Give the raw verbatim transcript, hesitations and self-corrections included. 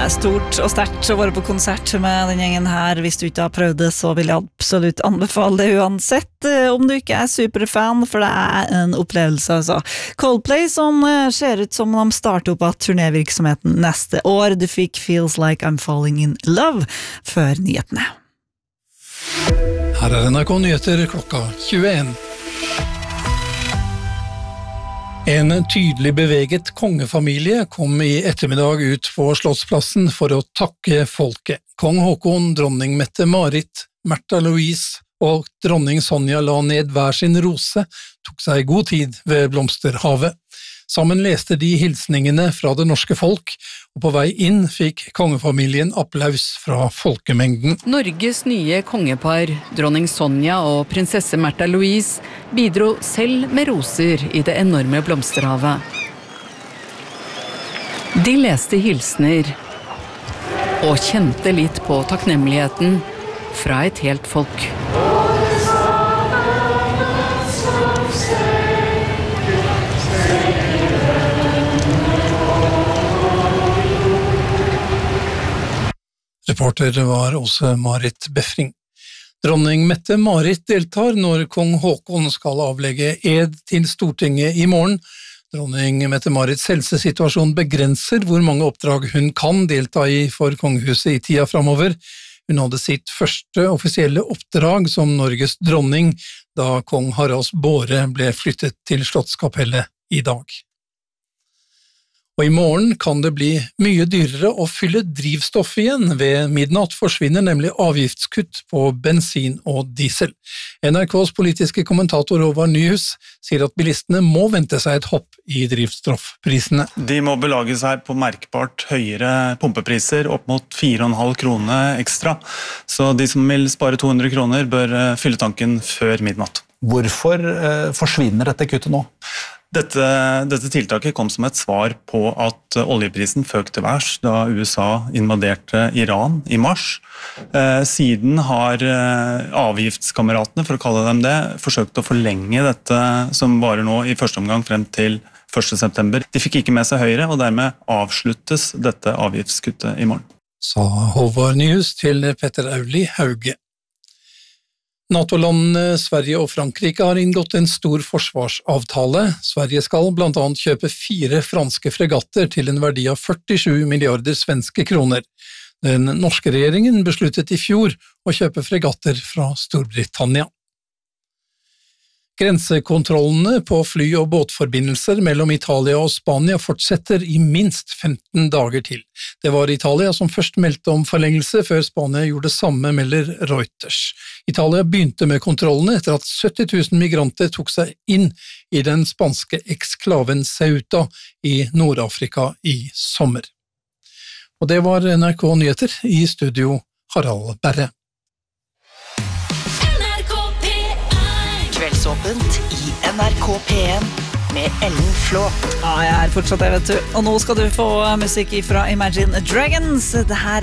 er stort og sterkt å være på konsert med den gjengen her. Hvis du ikke har prøvd det, så vil jeg absolutt anbefale det uansett, om du ikke er superfan, for det er en opplevelse, altså. Coldplay som ser ut som de starter opp av turnévirksomheten neste år. Du fikk Feels Like I'm Falling in Love før nyhetene. Her er N R K Nyheter klokka tjueen. En tydelig beveget kongefamilie kom i ettermiddag ut på Slottsplassen for å takke folket. Kong Håkon, dronning Mette-Marit, Märtha Louise og dronning Sonja la ned hver sin rose, tok seg god tid ved Blomsterhavet. Sammen leste de hilsningene fra det norske folk, og på vei inn fikk kongefamilien applaus fra folkemengden. Norges nye kongepar, dronning Sonja og prinsesse Märtha Louise, bidro selv med roser i det enorme Blomsterhavet. De leste hilsner og kjente litt på takknemligheten fra et helt folk. Reporter var også Marit Befring. Dronning Mette-Marit deltar når kong Håkon skal avlegge ed til Stortinget i morgen. Dronning Mette-Marits helsesituasjon begrenser hvor mange oppdrag hun kan delta i for kongehuset i tida fremover. Hun hadde sitt første offisielle oppdrag som Norges dronning da kong Haralds båre ble flyttet til Slottskapellet i dag. Og i morgen kan det bli mye dyrere å fylle drivstoff igjen. Ved midnatt forsvinner nemlig avgiftskutt på bensin og diesel. N R K's politiske kommentator Håvard Nyhus sier at bilistene må vente seg et hopp i drivstoffprisene. De må belage seg på merkbart høyere pumpepriser, opp mot fire komma fem kroner ekstra. Så de som vil spare to hundre kroner bør fylle tanken før midnatt. Hvorfor eh, forsvinner dette kuttet nå? Dette, dette tiltaket kom som et svar på at oljeprisen føk til værs da U S A invaderte Iran i mars. Eh, siden har eh, avgiftskameratene, for å kalle dem det, forsøkt å forlenge dette som varer nå i første omgang frem til første september. De fikk ikke med seg Høyre, og dermed avsluttes dette avgiftskuttet i morgen. Sa Håvard Nyhus til Petter Auli Hauge. NATO-landene Sverige og Frankrike har inngått en stor forsvarsavtale. Sverige skal blant annet kjøpe fire franske fregatter til en verdi av førtisju milliarder svenske kroner. Den norske regjeringen besluttet i fjor å kjøpe fregatter fra Storbritannia. Grensekontrollene på fly- og båtforbindelser mellom Italia og Spania fortsetter i minst femten dager til. Det var Italia som først meldte om forlengelse, før Spania gjorde det samme, melder Reuters. Italia begynte med kontrollene etter at sytti tusen migranter tok seg inn i den spanske eksklaven Ceuta i Nord-Afrika i sommer. Og det var N R K Nyheter, i studio Harald Berre. Kveldsåpent i N R K P en med Ellen Flå. Ja, jeg er fortsatt det, vet du. Og nå skal du få musikk fra Imagine Dragons. Det her